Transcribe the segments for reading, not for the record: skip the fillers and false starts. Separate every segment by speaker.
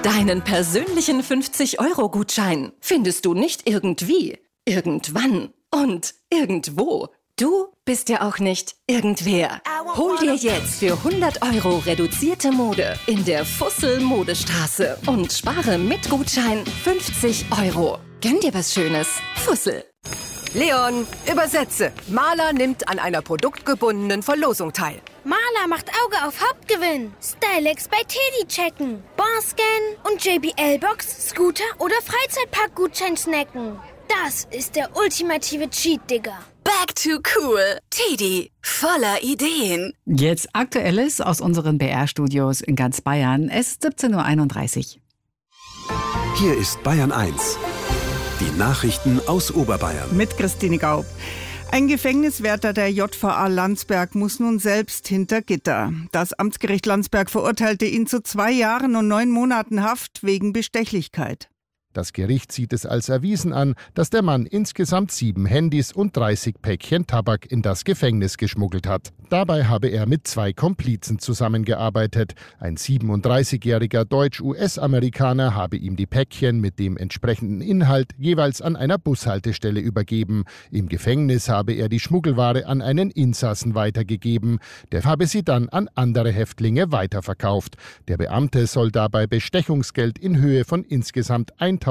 Speaker 1: Deinen persönlichen 50-Euro-Gutschein findest du nicht irgendwie, irgendwann und irgendwo. Du bist ja auch nicht irgendwer. Hol dir jetzt für 100 Euro reduzierte Mode in der Fussel Modestraße und spare mit Gutschein 50 Euro. Gönn dir was Schönes. Fussel.
Speaker 2: Leon, übersetze. Maler nimmt an einer produktgebundenen Verlosung teil.
Speaker 3: Maler macht Auge auf Hauptgewinn. Stylex bei Teddy checken. Bonscan und JBL-Box, Scooter oder Freizeitpark-Gutschein snacken. Das ist der ultimative Cheat, Digga.
Speaker 4: Back to cool. Teddy, voller Ideen.
Speaker 5: Jetzt Aktuelles aus unseren BR-Studios in ganz Bayern. Es ist 17:31 Uhr.
Speaker 6: Hier ist Bayern 1. Die Nachrichten aus Oberbayern.
Speaker 7: Mit Christine Gaub. Ein Gefängniswärter der JVA Landsberg muss nun selbst hinter Gitter. Das Amtsgericht Landsberg verurteilte ihn zu 2 Jahren und 9 Monaten Haft wegen Bestechlichkeit.
Speaker 8: Das Gericht sieht es als erwiesen an, dass der Mann insgesamt 7 Handys und 30 Päckchen Tabak in das Gefängnis geschmuggelt hat. Dabei habe er mit 2 Komplizen zusammengearbeitet. Ein 37-jähriger Deutsch-US-Amerikaner habe ihm die Päckchen mit dem entsprechenden Inhalt jeweils an einer Bushaltestelle übergeben. Im Gefängnis habe er die Schmuggelware an einen Insassen weitergegeben. Der habe sie dann an andere Häftlinge weiterverkauft. Der Beamte soll dabei Bestechungsgeld in Höhe von insgesamt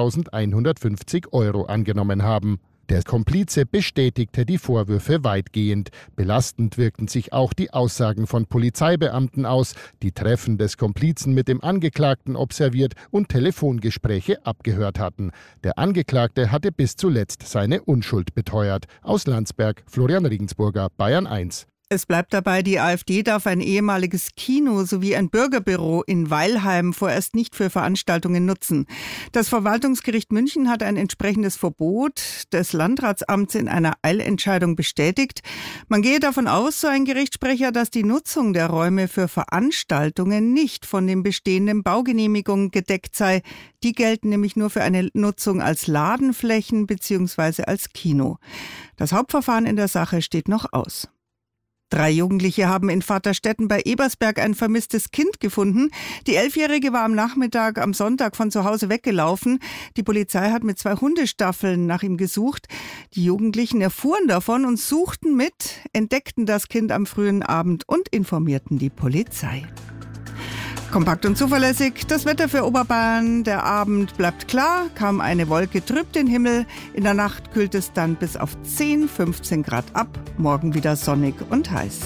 Speaker 8: 1.150 Euro angenommen haben. Der Komplize bestätigte die Vorwürfe weitgehend. Belastend wirkten sich auch die Aussagen von Polizeibeamten aus, die Treffen des Komplizen mit dem Angeklagten observiert und Telefongespräche abgehört hatten. Der Angeklagte hatte bis zuletzt seine Unschuld beteuert. Aus Landsberg, Florian Regensburger, Bayern 1.
Speaker 7: Es bleibt dabei, die AfD darf ein ehemaliges Kino sowie ein Bürgerbüro in Weilheim vorerst nicht für Veranstaltungen nutzen. Das Verwaltungsgericht München hat ein entsprechendes Verbot des Landratsamts in einer Eilentscheidung bestätigt. Man gehe davon aus, so ein Gerichtssprecher, dass die Nutzung der Räume für Veranstaltungen nicht von den bestehenden Baugenehmigungen gedeckt sei. Die gelten nämlich nur für eine Nutzung als Ladenflächen bzw. als Kino. Das Hauptverfahren in der Sache steht noch aus. 3 Jugendliche haben in Vaterstetten bei Ebersberg ein vermisstes Kind gefunden. Die 11-Jährige war am Nachmittag am Sonntag von zu Hause weggelaufen. Die Polizei hat mit 2 Hundestaffeln nach ihm gesucht. Die Jugendlichen erfuhren davon und suchten mit, entdeckten das Kind am frühen Abend und informierten die Polizei. Kompakt und zuverlässig, das Wetter für Oberbayern. Der Abend bleibt klar, kaum eine Wolke trübt den Himmel. In der Nacht kühlt es dann bis auf 10, 15 Grad ab. Morgen wieder sonnig und heiß.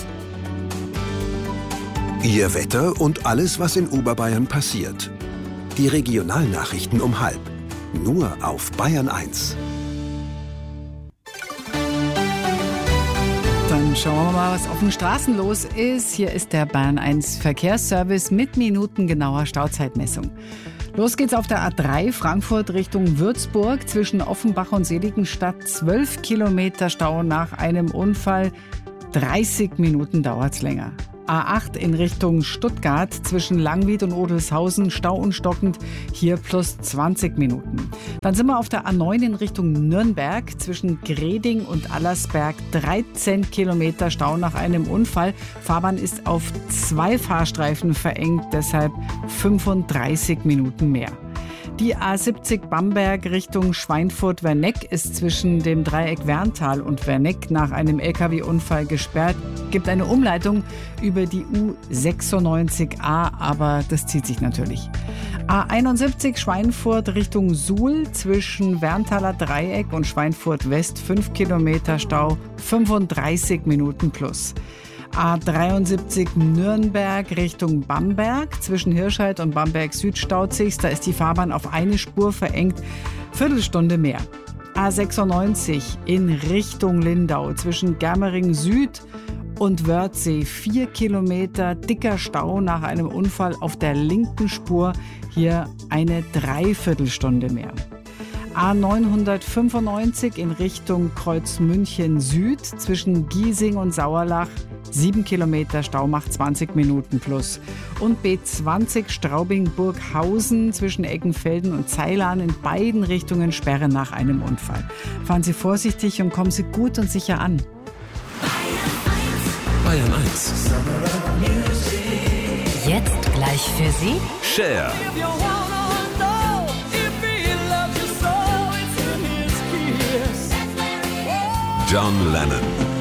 Speaker 6: Ihr Wetter und alles, was in Oberbayern passiert. Die Regionalnachrichten um 12:30. Nur auf Bayern 1.
Speaker 5: Dann schauen wir mal, was auf den Straßen los ist. Hier ist der Bayern 1 Verkehrsservice mit minutengenauer Stauzeitmessung. Los geht's auf der A3 Frankfurt Richtung Würzburg zwischen Offenbach und Seligenstadt. 12 Kilometer Stau nach einem Unfall. 30 Minuten dauert's länger. A8 in Richtung Stuttgart zwischen Langwied und Odelshausen, Stau und stockend, hier plus 20 Minuten. Dann sind wir auf der A9 in Richtung Nürnberg zwischen Greding und Allersberg, 13 Kilometer Stau nach einem Unfall. Fahrbahn ist auf 2 Fahrstreifen verengt, deshalb 35 Minuten mehr. Die A70 Bamberg Richtung Schweinfurt-Werneck ist zwischen dem Dreieck Werntal und Werneck nach einem LKW-Unfall gesperrt. Gibt eine Umleitung über die U96A, aber das zieht sich natürlich. A71 Schweinfurt Richtung Suhl zwischen Werntaler Dreieck und Schweinfurt West 5 Kilometer Stau, 35 Minuten plus. A73 Nürnberg Richtung Bamberg zwischen Hirscheid und Bamberg Süd staut sich. Da ist die Fahrbahn auf eine Spur verengt. Viertelstunde mehr. A96 in Richtung Lindau zwischen Germering Süd und Wörthsee 4 Kilometer dicker Stau nach einem Unfall auf der linken Spur. Hier eine Dreiviertelstunde mehr. A995 in Richtung Kreuzmünchen Süd zwischen Giesing und Sauerlach. 7 Kilometer Stau macht 20 Minuten plus. Und B20 Straubing-Burghausen zwischen Eckenfelden und Zeilan in beiden Richtungen Sperre nach einem Unfall. Fahren Sie vorsichtig und kommen Sie gut und sicher an.
Speaker 6: Bayern 1.
Speaker 4: Jetzt gleich für Sie
Speaker 6: Share.
Speaker 9: John Lennon.